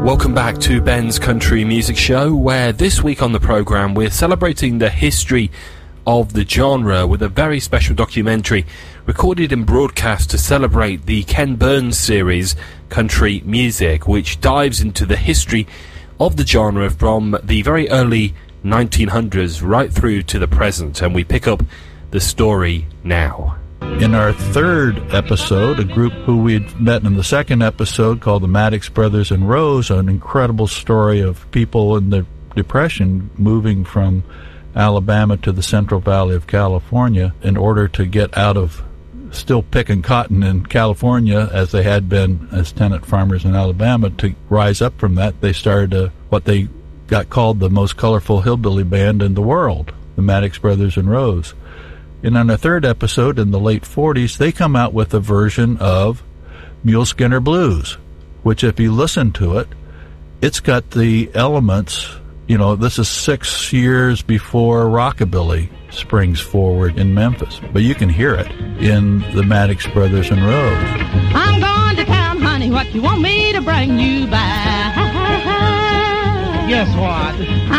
Welcome back to Ben's Country Music Show, where this week on the programme we're celebrating the history of the genre with a very special documentary recorded and broadcast to celebrate the Ken Burns series Country Music, which dives into the history of the genre from the very early 1900s right through to the present, and we pick up the story now. In our third episode, a group who we'd met in the second episode called the Maddox Brothers and Rose, an incredible story of people in the Depression moving from Alabama to the Central Valley of California in order to get out of still picking cotton in California as they had been as tenant farmers in Alabama. To rise up from that, they started what they got called the most colorful hillbilly band in the world, the Maddox Brothers and Rose. And on a third episode in the late 40s, they come out with a version of Mule Skinner Blues, which if you listen to it, it's got the elements, you know, this is 6 years before rockabilly springs forward in Memphis. But you can hear it in the Maddox Brothers and Rose. I'm going to town, honey, what you want me to bring you back? Guess what?